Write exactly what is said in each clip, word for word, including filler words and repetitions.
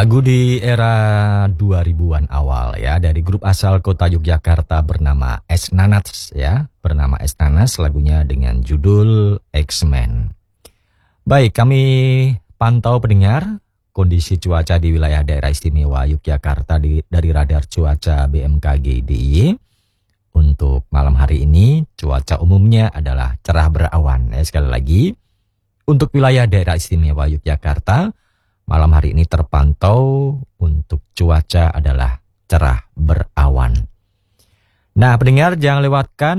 Lagu di era dua ribuan awal ya, dari grup asal kota Yogyakarta bernama Es Nanats ya, bernama Es Nanas, lagunya dengan judul X-Men. Baik, kami pantau pendengar kondisi cuaca di wilayah daerah istimewa Yogyakarta di, dari radar cuaca B M K G D I Y. Untuk malam hari ini cuaca umumnya adalah cerah berawan ya, sekali lagi untuk wilayah daerah istimewa Yogyakarta malam hari ini terpantau untuk cuaca adalah cerah berawan. Nah, pendengar jangan lewatkan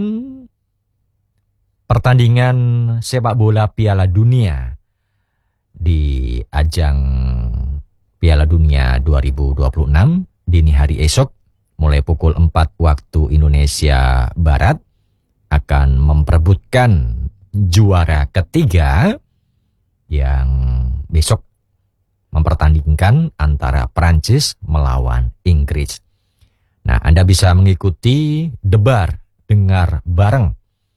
pertandingan sepak bola Piala Dunia di ajang Piala Dunia dua ribu dua puluh enam dini hari esok mulai pukul empat waktu Indonesia Barat akan memperebutkan juara ketiga yang besok mempertandingkan antara Prancis melawan Inggris. Nah, Anda bisa mengikuti debar dengar bareng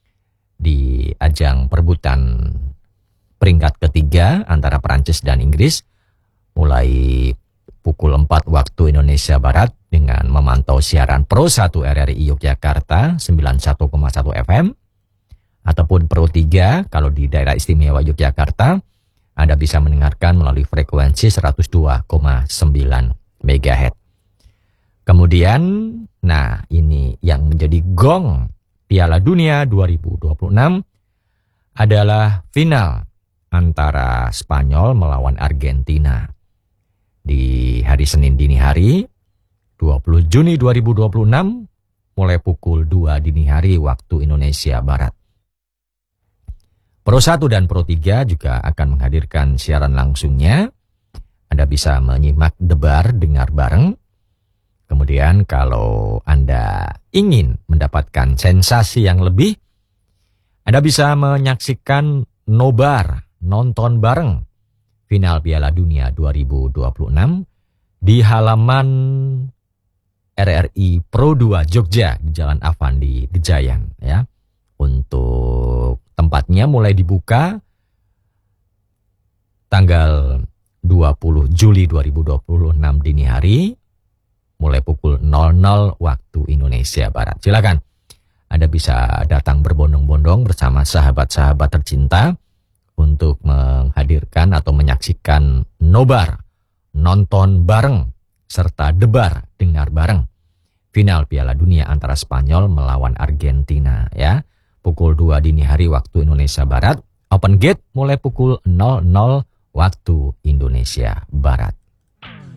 di ajang perebutan peringkat ketiga antara Prancis dan Inggris mulai pukul empat waktu Indonesia Barat dengan memantau siaran Pro satu R R I Yogyakarta sembilan puluh satu koma satu F M ataupun Pro tiga kalau di daerah istimewa Yogyakarta Anda bisa mendengarkan melalui frekuensi seratus dua koma sembilan megahertz. Kemudian, nah ini yang menjadi gong Piala Dunia dua ribu dua puluh enam adalah final antara Spanyol melawan Argentina. Di hari Senin dini hari, dua puluh Juni dua ribu dua puluh enam, mulai pukul dua dini hari waktu Indonesia Barat. Pro satu dan Pro tiga juga akan menghadirkan siaran langsungnya. Anda bisa menyimak debar dengar bareng. Kemudian kalau Anda ingin mendapatkan sensasi yang lebih, Anda bisa menyaksikan nobar, nonton bareng final Piala Dunia dua ribu dua puluh enam di halaman R R I Pro dua Jogja di Jalan Avandi Gejayan ya. Untuk tempatnya mulai dibuka tanggal dua puluh Juli dua ribu dua puluh enam dini hari mulai pukul nol nol waktu Indonesia Barat. Silakan Anda bisa datang berbondong-bondong bersama sahabat-sahabat tercinta untuk menghadirkan atau menyaksikan nobar, nonton bareng serta debar dengar bareng final Piala Dunia antara Spanyol melawan Argentina ya. Pukul dua dini hari waktu Indonesia Barat, open gate mulai pukul nol nol waktu Indonesia Barat.